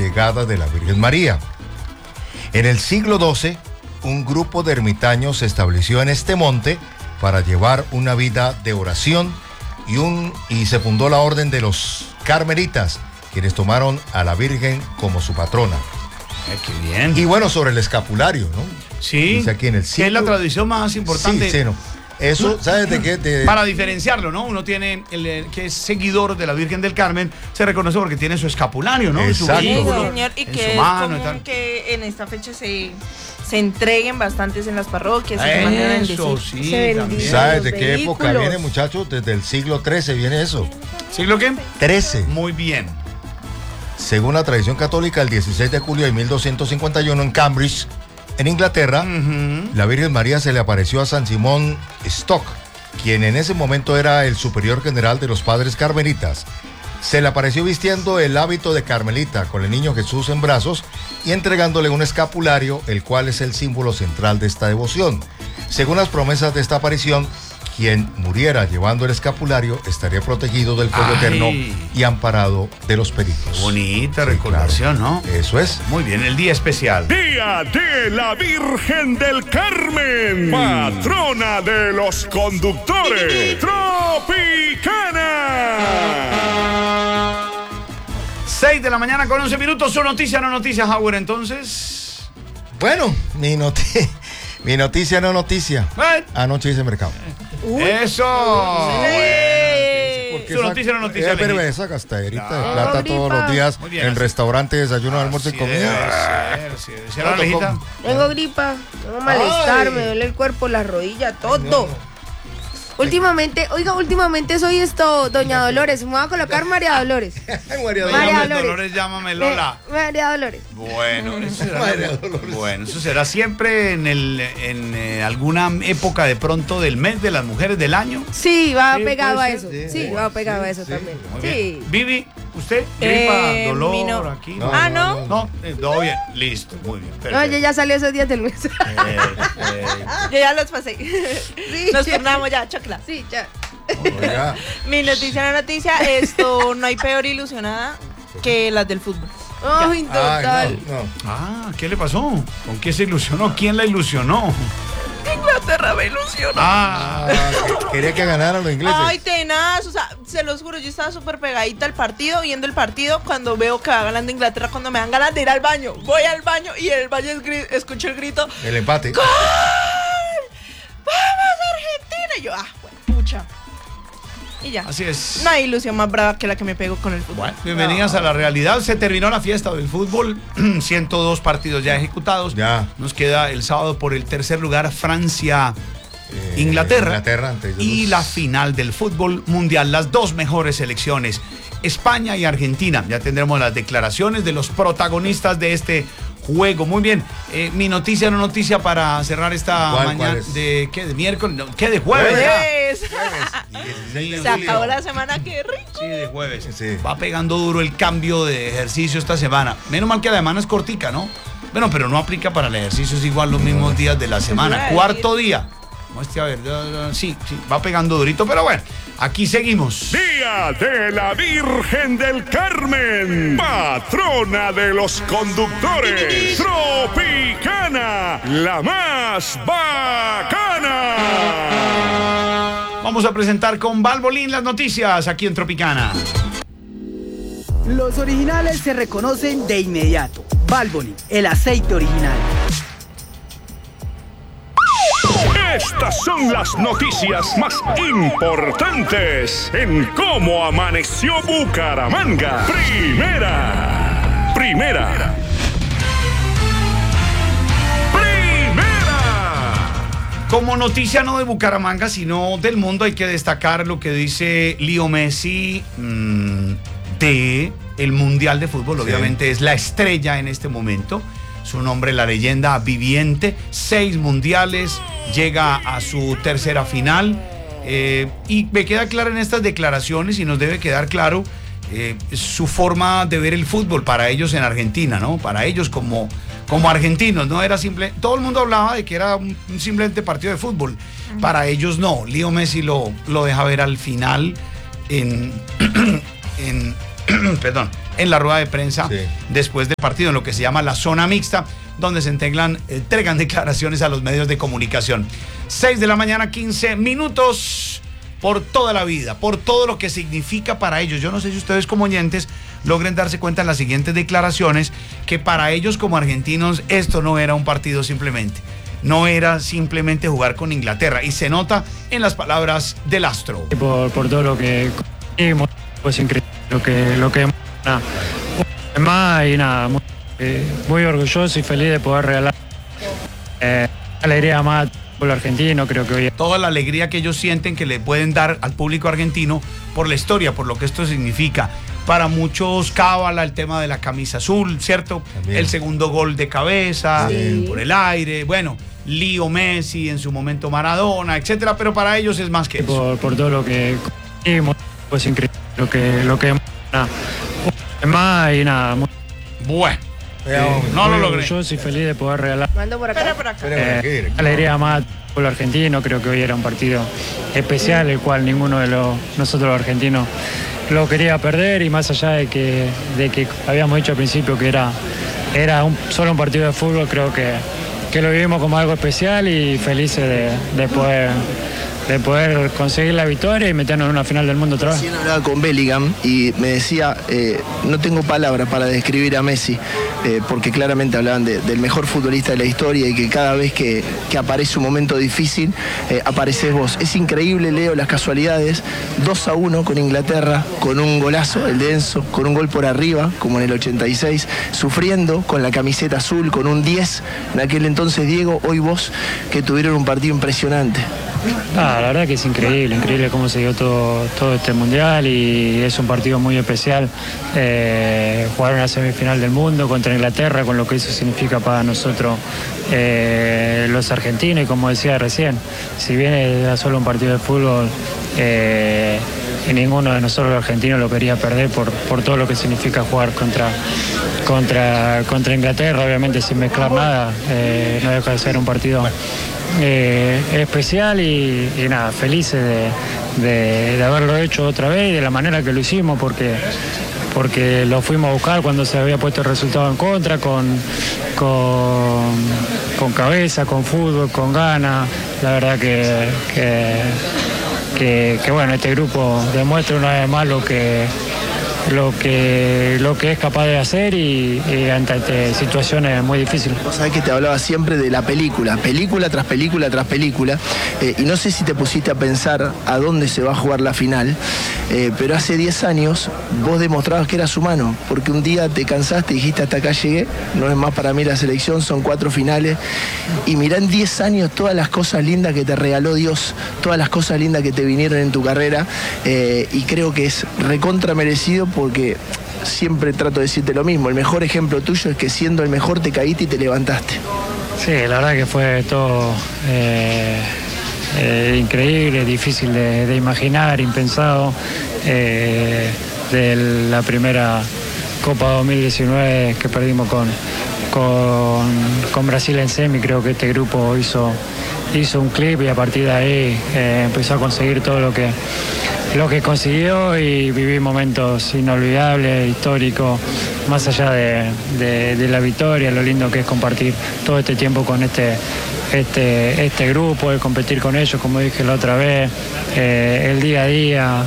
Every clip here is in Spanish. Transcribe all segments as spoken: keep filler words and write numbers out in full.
llegada de la Virgen María. En el siglo doce, un grupo de ermitaños se estableció en este monte para llevar una vida de oración y, un, y se fundó la orden de los carmelitas, quienes tomaron a la Virgen como su patrona. Eh, qué bien. Y bueno, sobre el escapulario, ¿no? Sí, dice aquí en el siglo... que es la tradición más importante. Sí, sí, no. Eso, ¿sabes de qué? De... Para diferenciarlo, ¿no? Uno tiene, el, el que es seguidor de la Virgen del Carmen, se reconoce porque tiene su escapulario, ¿no? Exacto. Su Sí, símbolo, señor, y en que su es mano y común tal. que en esta fecha se, se entreguen bastantes en las parroquias. Se mandan a Eso, bendecir. sí, Se también. bendice. ¿Sabes los de qué época vehículos. viene, muchachos? Desde el siglo trece viene eso. ¿Siglo qué? trece. Muy bien. Según la tradición católica, el dieciséis de julio de mil doscientos cincuenta y uno en Cambridge, en Inglaterra, Ujú. la Virgen María se le apareció a San Simón Stock, quien en ese momento era el superior general de los padres carmelitas. Se le apareció vistiendo el hábito de carmelita con el niño Jesús en brazos y entregándole un escapulario, el cual es el símbolo central de esta devoción. Según las promesas de esta aparición, quien muriera llevando el escapulario estaría protegido del fuego Ay. eterno y amparado de los peligros. Bonita Sí, recordación, claro. ¿no? Eso es. Muy bien, el día especial. Día de la Virgen del Carmen, patrona de los conductores, Tropicana. seis de la mañana con once minutos. ¿Su noticia no noticia, Howard, entonces? Bueno, mi, noti- mi noticia no noticia. Eh, Anoche hice mercado. Eso. ¡Eh! Porque Su esa- noticia no noticia, Es Lenín. verdad, esa gastaderita Claro. de plata todos los días Muy bien, en así- restaurante, desayuno, almuerzo y Así comida. debe ser, sí debe ser. No, Alejita. tocó. Tengo gripa, tengo malestar, Ay. me duele el cuerpo, la rodilla, todo. No, no. Últimamente, oiga, últimamente soy esto, doña Dolores. Me voy a colocar María Dolores. María María Llámame, Dolores. Dolores, llámame Lola. Eh, María Dolores. Bueno, eso será, María Dolores. bueno, eso será siempre en, el, en eh, alguna época de pronto del mes de las mujeres del año. Sí, va Sí, pegado a puede eso. ser. Sí, Sí, va pegado a eso sí, también. Muy Sí. bien. Vivi, ¿usted? Eh, Gripa, dolor, mi no. aquí. No, Ah, ¿no? No, eh, todo bien. Listo, muy bien. No, Perfecto. ya, ya salió esos días del mes. Eh, eh, Yo ya los pasé. Sí, Nos ya. turnamos ya, chocla. Sí, ya. Oiga, Mi noticia, no noticia, esto no hay peor ilusionada que las del fútbol. Ay, ay, total. no, no. ah, ¿qué le pasó? ¿Con qué se ilusionó? ¿Quién la ilusionó? Inglaterra me ilusionó. Ah, Ah, que- quería que ganaran los ingleses. Ay, tenaz, o sea, se los juro, yo estaba súper pegadita al partido, viendo el partido, cuando veo que va ganando Inglaterra, cuando me dan ganas de ir al baño. Voy al baño y en el baño es gri- escucho el grito, El empate. ¡Gol! ¡Vamos, Argentina! Y yo, ah, bueno, pucha. Y ya. así es. No hay ilusión más brava que la que me pego con el fútbol. Bueno, bienvenidas a la realidad. Se terminó la fiesta del fútbol. ciento dos partidos ya ejecutados. Ya. Nos queda el sábado por el tercer lugar Francia, Eh, Inglaterra. Inglaterra ante ellos Y dos. la final del fútbol mundial. Las dos mejores selecciones, España y Argentina. Ya tendremos las declaraciones de los protagonistas de este juego. Muy bien. Eh, mi noticia no noticia para cerrar esta ¿Cuál, mañana cuál es? de ¿qué? ¿De miércoles? No, ¿qué? De jueves. Jueves. ya. Pues, dieciséis de se julio. acabó la semana, qué rico. Sí, de jueves. Sí. Va pegando duro el cambio de ejercicio esta semana. Menos mal que la semana es cortica, ¿no? Bueno, pero no aplica para el ejercicio, es igual los mismos días de la semana. iba a Cuarto día. Muestre, a ver, ya, ya, sí, sí, va pegando durito, pero bueno, aquí seguimos. Día de la Virgen del Carmen, patrona de los conductores, Tropicana, la más bacana. Vamos a presentar con Valvolín las noticias aquí en Tropicana. Los originales se reconocen de inmediato. Valvoline, el aceite original. Estas son las noticias más importantes en cómo amaneció Bucaramanga. Primera, primera, primera. Como noticia no de Bucaramanga, sino del mundo, hay que destacar lo que dice Leo Messi mmm, de el Mundial de Fútbol. Sí. Obviamente es la estrella en este momento. Su nombre, la leyenda viviente. Seis mundiales, llega a su tercera final. Eh, y me queda claro en estas declaraciones, y nos debe quedar claro eh, su forma de ver el fútbol para ellos en Argentina, ¿no? Para ellos como, como argentinos, no era simple. Todo el mundo hablaba de que era un, un simplemente partido de fútbol. Para ellos no. Leo Messi lo, lo deja ver al final en, en perdón, en la rueda de prensa Sí. después del partido, en lo que se llama la zona mixta, donde se entregan, entregan declaraciones a los medios de comunicación. seis de la mañana, quince minutos, por toda la vida, por todo lo que significa para ellos. Yo no sé si ustedes como oyentes logren darse cuenta en las siguientes declaraciones que para ellos como argentinos esto no era un partido simplemente. No era simplemente jugar con Inglaterra, y se nota en las palabras del astro. Por, por todo lo que conseguimos, pues increíble lo que lo que nada, más y nada, muy, eh, muy orgulloso y feliz de poder regalar eh, alegría más al pueblo argentino. Creo que hoy Toda la alegría que ellos sienten que le pueden dar al público argentino por la historia, por lo que esto significa. Para muchos cábala el tema de la camisa azul, ¿cierto? También. El segundo gol de cabeza, Sí. por el aire, bueno, Lío Messi, en su momento Maradona, etcétera, pero para ellos es más que eso. por, por todo lo que conseguimos, pues increíble lo que lo que nada, más y nada, muy, Bueno, Vea, hombre. no lo muy logré. orgulloso y feliz de poder regalar Mando por acá. Espera por acá. Espéreme, Eh, aquí, directo. alegría más al pueblo argentino. Creo que hoy era un partido especial, el cual ninguno de los, nosotros los argentinos lo quería perder, y más allá de que, de que habíamos dicho al principio que era, era un, solo un partido de fútbol, creo que, que lo vivimos como algo especial y felices de, de poder, de poder conseguir la victoria y meternos en una final del mundo otra vez. Recién hablaba con Bellingham y me decía, eh, no tengo palabras para describir a Messi, eh, porque claramente hablaban de- del mejor futbolista de la historia y que cada vez que, que aparece un momento difícil, eh, apareces vos. Es increíble, Leo, las casualidades. dos a uno con Inglaterra, con un golazo, el de Enzo, con un gol por arriba, como en el ochenta y seis, sufriendo con la camiseta azul, con un diez, en aquel entonces Diego, hoy vos, que tuvieron un partido impresionante. Ah, la verdad que es increíble, increíble cómo se dio todo, todo este mundial, y es un partido muy especial. Eh, jugar una semifinal del mundo contra Inglaterra, con lo que eso significa para nosotros eh, los argentinos, y como decía recién, si bien era solo un partido de fútbol, eh, y ninguno de nosotros los argentinos lo quería perder por, por todo lo que significa jugar contra, contra, contra Inglaterra, obviamente sin mezclar nada. Eh, no deja de ser un partido eh, especial, y, y nada, felices de, de, de haberlo hecho otra vez y de la manera que lo hicimos, porque, porque lo fuimos a buscar cuando se había puesto el resultado en contra, con, con, con cabeza, con fútbol, con ganas. La verdad que, que, que, que bueno, este grupo demuestra una vez más lo que lo que lo que es capaz de hacer, y, y ante, ante situaciones muy difíciles. Vos sabés que te hablaba siempre de la película, película tras película tras película, eh, y no sé si te pusiste a pensar a dónde se va a jugar la final, eh, pero hace diez años vos demostrabas que eras humano, porque un día te cansaste y dijiste hasta acá llegué, no es más para mí la selección, son cuatro finales, y mirá en diez años todas las cosas lindas que te regaló Dios, todas las cosas lindas que te vinieron en tu carrera, eh, y creo que es recontra merecido, porque siempre trato de decirte lo mismo, el mejor ejemplo tuyo es que siendo el mejor te caíste y te levantaste. Sí, la verdad que fue todo eh, eh, increíble, difícil de, de imaginar, impensado. Eh, de la primera Copa dos mil diecinueve que perdimos con, con, con Brasil en semi, creo que este grupo hizo, hizo un clip, y a partir de ahí eh, empezó a conseguir todo lo que lo que consiguió, y viví momentos inolvidables, históricos, más allá de, de, de la victoria, lo lindo que es compartir todo este tiempo con este, este, este grupo, el competir con ellos, como dije la otra vez, eh, el día a día,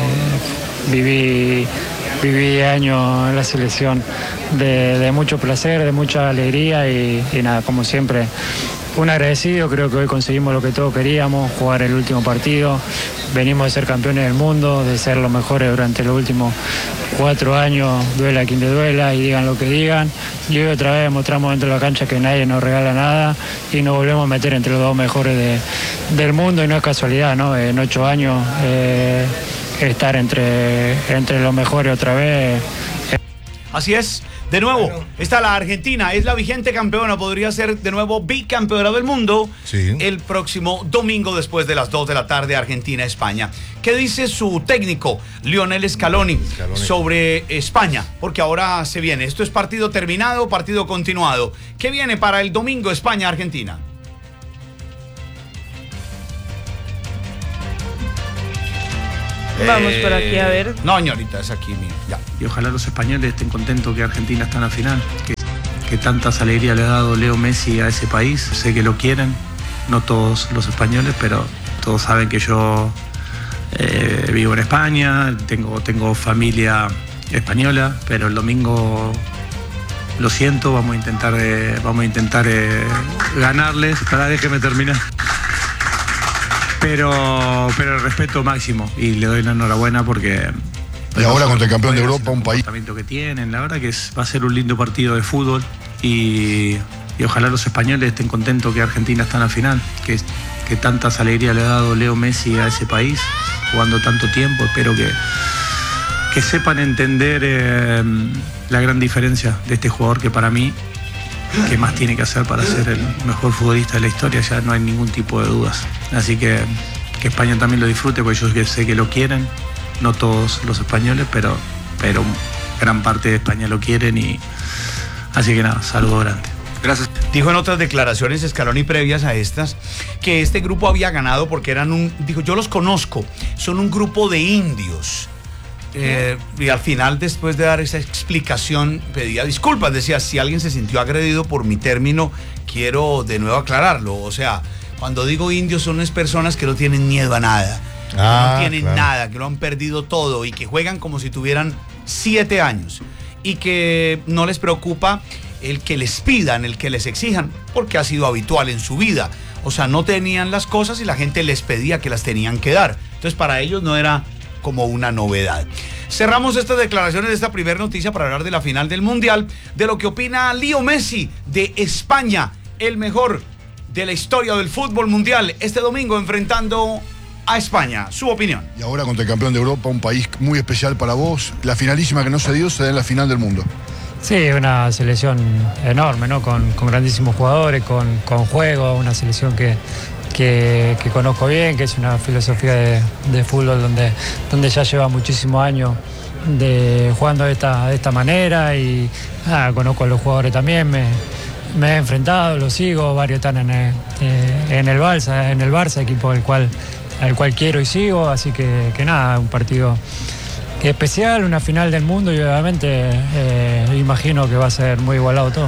eh, viví, viví años en la selección de, de mucho placer, de mucha alegría, y, y nada, como siempre, un agradecido. Creo que hoy conseguimos lo que todos queríamos, jugar el último partido. Venimos de ser campeones del mundo, de ser los mejores durante los últimos cuatro años, duela a quien le duela y digan lo que digan. Y hoy otra vez mostramos dentro de la cancha que nadie nos regala nada, y nos volvemos a meter entre los dos mejores de, del mundo, y no es casualidad, ¿no? En ocho años eh, estar entre, entre los mejores otra vez. Eh. Así es. De nuevo, está la Argentina, es la vigente campeona, podría ser de nuevo bicampeona del mundo Sí. el próximo domingo después de las dos de la tarde, Argentina-España. ¿Qué dice su técnico, Lionel Scaloni, Scaloni. sobre España? Porque ahora se viene, esto es partido terminado, partido continuado. ¿Qué viene para el domingo España-Argentina? Vamos Eh, por aquí a ver. No, señorita, es aquí, mira. Ya. Y ojalá los españoles estén contentos que Argentina está en la final, que, que tantas alegrías le ha dado Leo Messi a ese país. Sé que lo quieren, no todos los españoles, pero todos saben que yo eh, vivo en España, tengo, tengo familia española, pero el domingo lo siento, vamos a intentar, eh, vamos a intentar eh, ganarles. Para déjeme terminar. Pero, pero el respeto máximo y le doy la enhorabuena porque... Y ahora contra el campeón de Europa, un país... que tienen, la verdad que es, va a ser un lindo partido de fútbol y, y ojalá los españoles estén contentos que Argentina está en la final, que, que tantas alegrías le ha dado Leo Messi a ese país, jugando tanto tiempo. Espero que, que sepan entender eh, la gran diferencia de este jugador que para mí, que más tiene que hacer para ser el mejor futbolista de la historia, ya no hay ningún tipo de dudas. Así que que España también lo disfrute, porque yo sé que lo quieren, no todos los españoles, pero, pero gran parte de España lo quieren y así que nada, saludo grande. Gracias. Dijo en otras declaraciones Scaloni previas a estas que este grupo había ganado porque eran un, dijo, yo los conozco, son un grupo de indios. Eh, y al final, después de dar esa explicación, pedía disculpas, decía, si alguien se sintió agredido por mi término, quiero de nuevo aclararlo. O sea, cuando digo indios son unas personas que no tienen miedo a nada, que Ah, no tienen claro. nada, que lo han perdido todo y que juegan como si tuvieran siete años y que no les preocupa el que les pidan, el que les exijan, porque ha sido habitual en su vida. O sea, no tenían las cosas y la gente les pedía que las tenían que dar. Entonces, para ellos no era como una novedad. Cerramos estas declaraciones de esta primera noticia para hablar de la final del Mundial, de lo que opina Leo Messi de España, el mejor de la historia del fútbol mundial, este domingo enfrentando a España. Su opinión. Y ahora contra el campeón de Europa, un país muy especial para vos. La finalísima que no se dio se da en la final del mundo. Sí, una selección enorme, ¿no? Con, con grandísimos jugadores, con, con juego, una selección que, que, que conozco bien, que es una filosofía de, de fútbol donde, donde ya lleva muchísimos años de, jugando de esta, de esta manera y ah, conozco a los jugadores también, me, me he enfrentado, los sigo, varios están en el, eh, en el Barça, en el Barça, equipo al cual, al cual quiero y sigo, así que, que nada, un partido especial, una final del mundo y obviamente eh, imagino que va a ser muy igualado todo.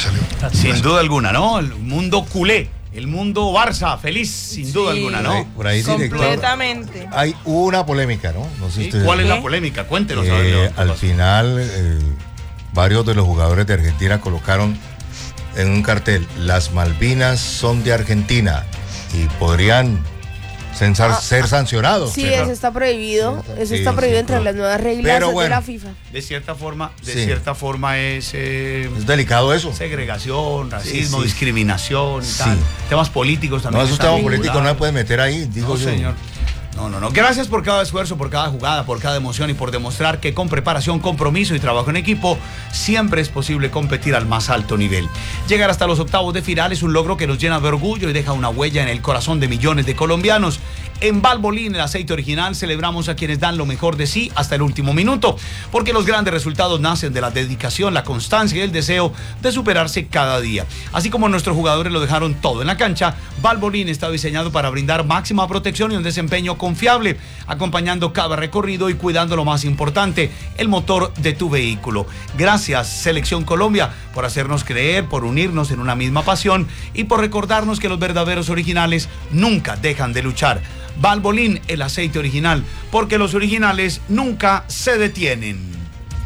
Sin duda alguna, ¿no? El mundo culé, el mundo Barça, feliz, sin duda Sí. alguna, ¿no? Por ahí, director, Completamente. hay una polémica, ¿no? No sé si ¿Sí? ustedes- ¿Cuál es la ¿Qué? polémica? Cuéntenos. Eh, a ver, León, ¿qué al pasó? final, eh, varios de los jugadores de Argentina colocaron en un cartel, las Malvinas son de Argentina y podrían censar- Ah, ser sancionados. Sí, Pero- eso está prohibido. Eso Sí, está sí, prohibido entre pero- las nuevas reglas pero de bueno. la FIFA. De cierta forma, de Sí. cierta forma es, eh, Es delicado eso. segregación, racismo, sí. discriminación y Sí. tal. Temas políticos No, también. esos están temas políticos no me vinculados. pueden meter ahí, digo No, yo. señor. No, no, no. Gracias por cada esfuerzo, por cada jugada, por cada emoción y por demostrar que con preparación, compromiso y trabajo en equipo siempre es posible competir al más alto nivel. Llegar hasta los octavos de final es un logro que nos llena de orgullo y deja una huella en el corazón de millones de colombianos. En Valvoline, el aceite original, celebramos a quienes dan lo mejor de sí hasta el último minuto, porque los grandes resultados nacen de la dedicación, la constancia y el deseo de superarse cada día. Así como nuestros jugadores lo dejaron todo en la cancha, Valvoline está diseñado para brindar máxima protección y un desempeño confiable, acompañando cada recorrido y cuidando lo más importante, el motor de tu vehículo. Gracias, Selección Colombia, por hacernos creer, por unirnos en una misma pasión y por recordarnos que los verdaderos originales nunca dejan de luchar. Valvoline, el aceite original, porque los originales nunca se detienen.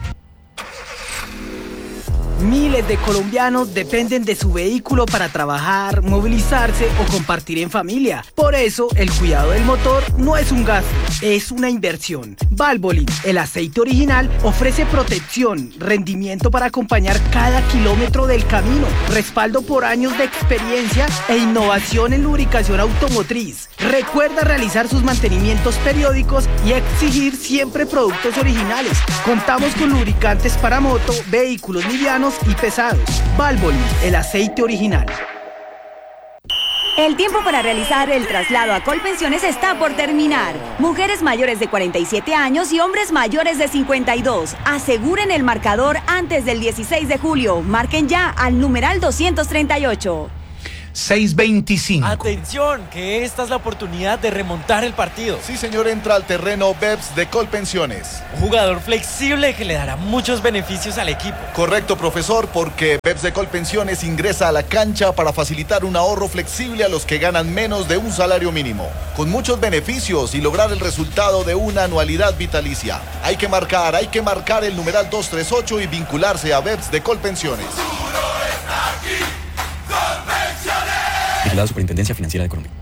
Miles de colombianos dependen de su vehículo para trabajar, movilizarse o compartir en familia. Por eso, el cuidado del motor no es un gasto, es una inversión. Valvoline, el aceite original, ofrece protección, rendimiento para acompañar cada kilómetro del camino, respaldo por años de experiencia e innovación en lubricación automotriz. Recuerda realizar sus mantenimientos periódicos y exigir siempre productos originales. Contamos con lubricantes para moto, vehículos livianos y pesados. Valvoline, el aceite original. El tiempo para realizar el traslado a Colpensiones está por terminar. Mujeres mayores de cuarenta y siete años y hombres mayores de cincuenta y dos. Aseguren el marcador antes del dieciséis de julio. Marquen ya al numeral doscientos treinta y ocho. seis veinticinco. Atención, que esta es la oportunidad de remontar el partido. Sí, señor, entra al terreno Beps de Colpensiones. Un jugador flexible que le dará muchos beneficios al equipo. Correcto, profesor, porque Beps de Colpensiones ingresa a la cancha para facilitar un ahorro flexible a los que ganan menos de un salario mínimo, con muchos beneficios y lograr el resultado de una anualidad vitalicia. Hay que marcar, hay que marcar el numeral dos tres ocho y vincularse a Beps de Colpensiones. Vigilado Superintendencia Financiera de Colombia.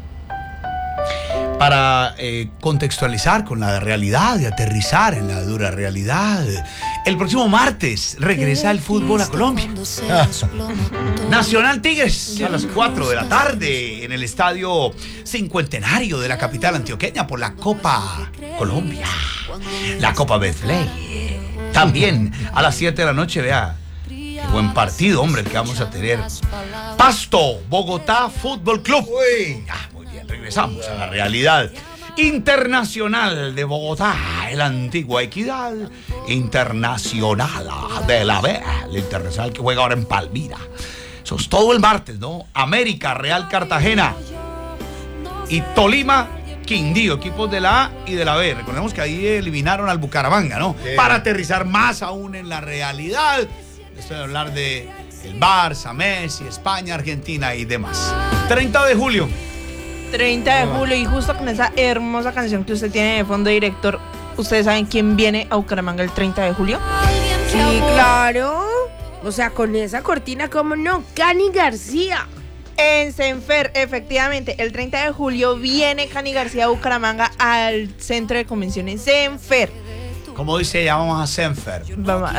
Para eh, contextualizar con la realidad y aterrizar en la dura realidad, el próximo martes regresa el fútbol a Colombia. Nacional Tigres a las cuatro de la tarde en el estadio Cincuentenario de la capital antioqueña por la Copa Colombia, la Copa Betplay. También a las siete de la noche, vea, qué buen partido, hombre, el que vamos a tener. Pasto, Bogotá Fútbol Club. Uy, ah, muy bien, regresamos a la realidad. Internacional de Bogotá, el Antigua Equidad. Internacional de la B, el Internacional que juega ahora en Palmira. Eso es todo el martes, ¿no? América, Real Cartagena. Y Tolima, Quindío, equipos de la A y de la B. Recordemos que ahí eliminaron al Bucaramanga, ¿no? Sí. Para aterrizar más aún en la realidad. Estoy a hablar de el Barça, Messi, España, Argentina y demás. treinta de julio. treinta de julio, y justo con esa hermosa canción que usted tiene de fondo, director, ¿ustedes saben quién viene a Bucaramanga el treinta de julio? Sí, claro. O sea, con esa cortina, ¿cómo no? Cani García. En Senfer, efectivamente, el treinta de julio viene Cani García a Bucaramanga al centro de convenciones Senfer. ¿Cómo dice? Ya vamos a Senfer. Vamos.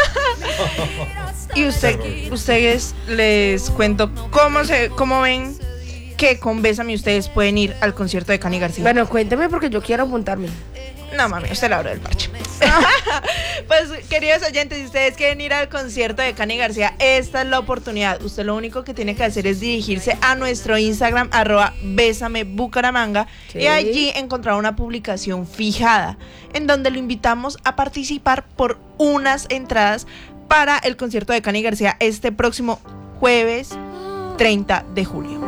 Y usted, ustedes les cuento cómo se, cómo ven que con Bésame ustedes pueden ir al concierto de Cani García. Bueno, cuénteme porque yo quiero apuntarme. No, mami, usted la hora del parche. Pues, queridos oyentes, si ustedes quieren ir al concierto de Cani García, esta es la oportunidad. Usted lo único que tiene que hacer es dirigirse a nuestro Instagram, arroba Bésame Bucaramanga, sí. Y allí encontrar una publicación fijada, en donde lo invitamos a participar por unas entradas para el concierto de Cani García este próximo jueves treinta de julio.